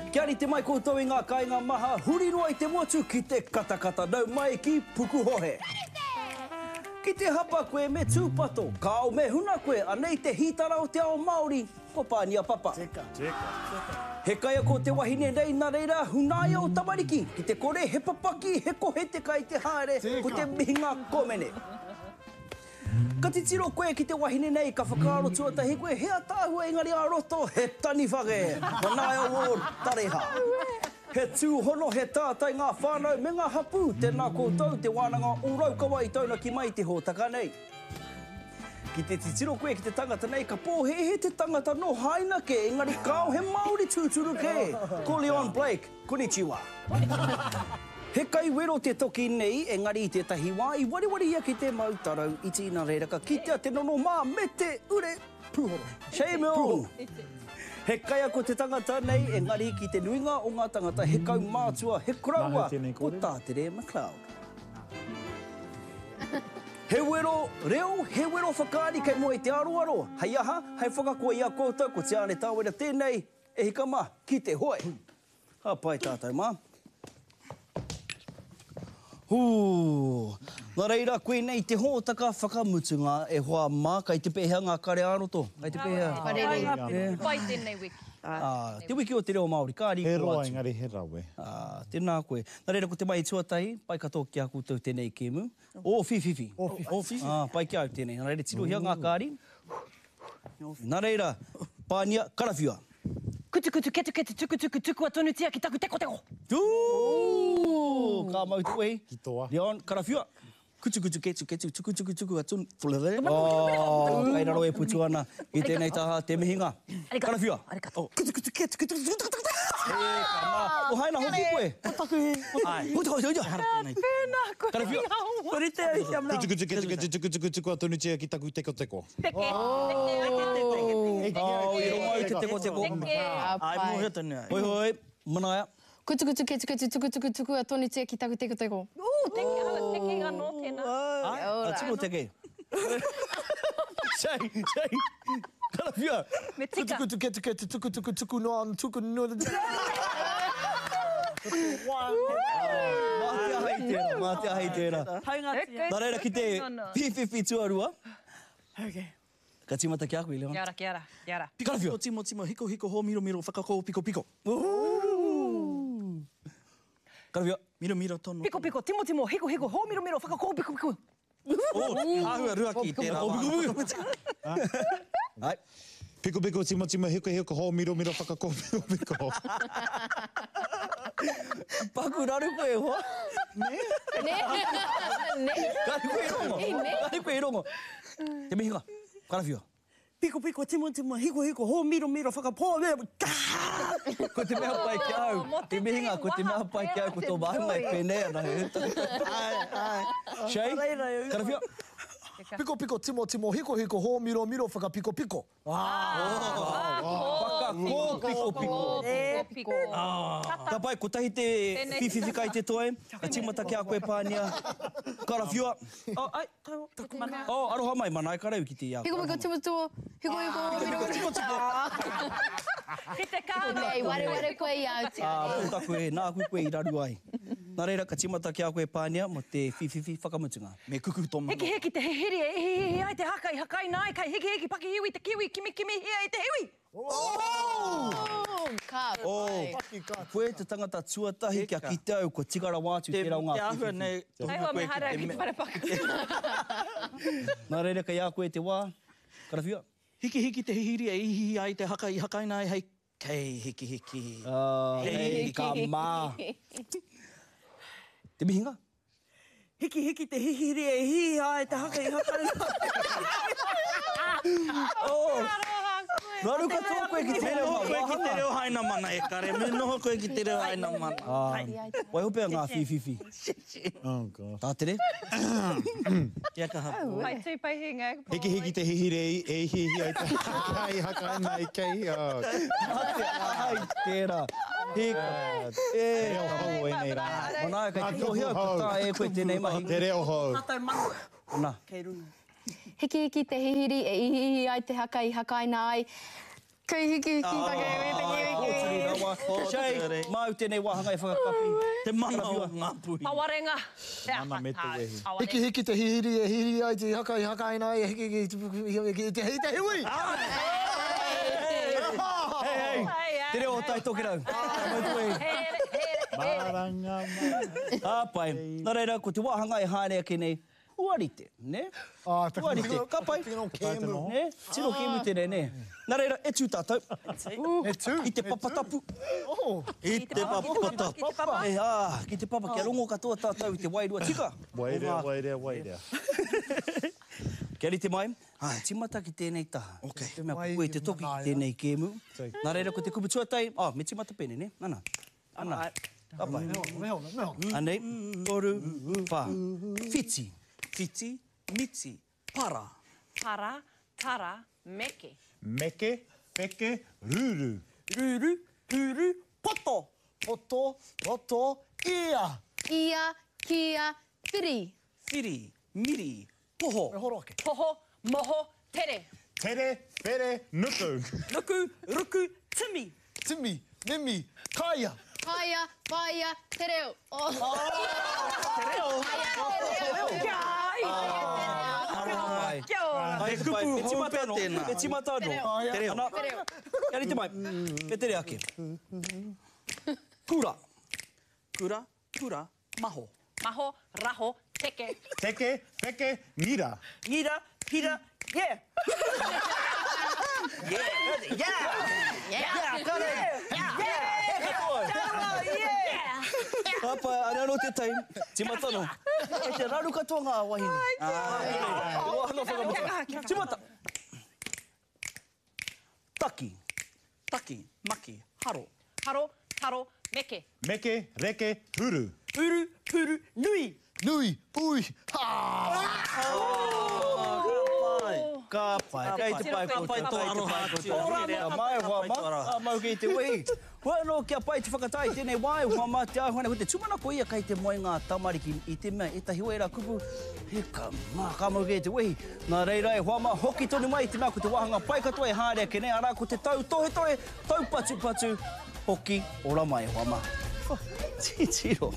Kia ri te mai koutou i ngā kāinga maha, huri roa i te motu ki te katakata, nau mai ki Pukuhohe. Ki te hapa koe me tūpato, kao me huna koe, anei te hitara o te ao Māori, ko pānia papa. He kaia ko te wahine nei nā reira, hunaia o tamariki, ki te kore he papaki, he kohe te kai te haere, ko te mihinga komene. Ka te tiro koe ki te wahine nei, ka whakaaro tuatahi koe, hea tāhua engari a roto, he tani whage, Manaia Ward, Tareha. He tūhono he tātai ngā whānau me ngā hapu, tēnā koutou te wānanga o raukawa i tauna ki mai te hōtaka nei. Ki te titiro koe ki te tangata nei, ka pōhehe te tangata no hainake, engari kāo he Māori tūturu ke. Ko Leon Blake, konnichiwa. He kai wero te toki nei, engari i te tahi wā, i wariwari ia ki te mautarau, i tīna reiraka, ki te te nono mā, me te ure puhoro. Shame He kaia ko te tangata nei, engari ki te nuinga o ngā tangata, he kau mātua, he koraua, ko Tātere McLeod. He wero reo, he wero whakaari kei moe te aroaro. Hei aha, hei whakakoa ia koutou, ko te ane tāwera tēnei, e hika mā, ki te hoe. Ha pai tātou mā. Nā reira, koe nei te hōtaka whakamutunga e hoa mā, kai te pēhea ngā kare aroto. Kai te pēhea. Pai tēnei wiki. Te wiki o te reo Māori, kā rīko atu. He roa engari he rawe. Tēnā koe. Nā reira, ko te mai tuatahi, pai katoa ki a koutou tēnei kēmu. O whiwhiwhi. Pai ki au tēnei. Nā reira, tirohia ngā kāri. Nā reira, pānia karawhiua. Kutu kutu ketu ketu tuku tuku tuku a tonu tia ki taku teko teko. Ka mau tue. Ki toa. Leon, karawhiua. Kutu kutu ketu ketu tuku tuku tuku a tonu. Kai raro e putu ana. I tēnei taha te mihinga. Karawhiua. Kutu kutu ketu ketu tuku tuku tuku. O haina hoki koe. Putu koe teo. Pēnā koe. Karawhiua. Korite ai kia mnau. Kutu kutu ketu ketu tuku tuku tuku a tonu tia ki taku teko teko. Teke. I rongo i te teko teko. Ai mo he tēnei. Hoi hoi. Manaia. Kutu kutu ketu ketu tuku tuku tuku a tonu tia ki taku teko teko. Teke anō tēnā. A tino teke. Shai. Karawhiua. Me tika. Tuku ketu ketu tuku tuku tuku no an tuku no. Mātia hei tērā. Nā reira ki te whiwhiwhi tuarua. Ka timata ki a koe, Leon. Kia ora. Karawhiua. Timo, hiko, ho, miro, whakako, piko. Karawhiua, miro, tono. Piko, timo, hiko, ho, miro, whakako, piko. Hāhua rua ki tērā wā. Ai. Piko, timo, hiko, ho, miro, whakako, piko. Paku raru koe hoa. Kari koe i rongo. Te mihinga. Karawhiua. Piko, timo, hiko, ho, miro, whakapō, Ko te mea pai ki au. Te mihinga, ko te mea pai ki au, ko tō mahunga e pēnea na he. Shai, Karawhiua. Piko, timo, hiko, ho, miro, whakapiko. Whakako, piko. Ka pai, ko tahi te whiwhiwhi kai te toe, ka timata ki a koe pānia. Karawhiua. Ai, taku mana. Aroha mai, mana e karau ki te iau. Hiko, timo, hiko, miro. Ki te kāro. Nei, ware koe i au te. Pūta koe, nā koe i raru ai. Nā reira, ka timata ki a koe pānia mo te whiwhiwhi whakamutunga. Me kuku tō mana. Heki te hihiri e ai te hakai nai kai heki paki iwi te kiwi kimi hia e te iwi. Ka pai. Koe te tangata tuatahi kia ki te au, ko tigara wātu tērā o ngā whiwhiwhi. Ai wa me hara ki te parepaka. Nā reira, ka ia koe te wā. Karawhiua. Hiki te hihiri e ihi ai te hakai nai hei. Kei hiki. Hei, ka mā. Te mihinga. Hiki te hihiri e ihi ai te hakai nai. Raru katoa koe ki te reo Koe ki te reo haina mana e kare. Me noho koe ki te reo haina mana. Wai hopea ngā whiwhiwhi. Oh, God. Tātere? Kia ka hapa. Pai tū pai hinga. Hiki te hihire e ihi ai te hakai nai kei. Ai, tērā. Hika. Reo hau e nei rā. Mana e kai ki ohia, ko tā e koe tēnei mahi. Te reo hau. Ana. Hiki te hihiri e ihi ai te hakai nai. Kei hiki take me te kiwi. wā. Shei, mau tēnei wāhanga e whakakapi. Te mana o ngā pui. Pawarenga. Mana me te wehi. Hiki hiki te hihiri e hiri ai te hakai nai e hiki te hei te hui. Hei, te reo o tai toki rau. Maranga mai. Pai, nā reira, ko te wāhanga e haere ake nei, huarite, ne? Huarite, ka pai. Ne? Tino kēmu tēnei, ne? Nā reira, e tū tātou. I te papatapu. I te papatapu. Ki te papa, kia rongo katoa tātou i te wairua tika. Wairea. Kia rite mai, timata ki tēnei taha. Te mea koe te toki ki tēnei kēmu. Nā reira, ko te kupu tuatai, me timata pene, ne? Ana. Ka pai. Anei, toru, pā. Whiti. Whiti, miti, para. Para, tara, meke. Meke, peke, ruru. Ruru, huru, poto. Poto, ia. Ia, kia, whiri. Whiri, miri, poho. Poho, moho, tere. Tere, pere, nuku. Nuku, ruku, timi. Timi, nimi, kaia. Kaia, paia, te reo. Kia ora. Ai, kupu me timata hope tēnā. Me timata anō. Te reo. Ana, kia rite mai, me tere ake. Kura. Kura, maho. Maho, raho, teke. Teke, peke, ngira. Ngira, hira, yeah. Papa, ana no te tai, timata no. E te raru katoa ngā wahine. Wahanga whakamuta. Timata. Taki, maki, haro. Haro, taro, meke. Meke, reke, huru. Huru, nui. Nui, ui, Ka pai, kei te pai ko pai tō aroha atu. Mai hoa ma, mau kei te wehi. Hoa no kia pai te whakatai tēnei wai hoa ma te ahuana. Ko te tumana ko ia kei te moe ngā tamariki i te mea e tahi oera kupu. Heka mā, ka mau kei te wehi. Nā reira e hoa ma hoki tonu mai te mea ko te wahanga pai katoa e haere ake nei. Ara ko te tau tohe, tau patu, hoki ora mai hoa ma. Titiro.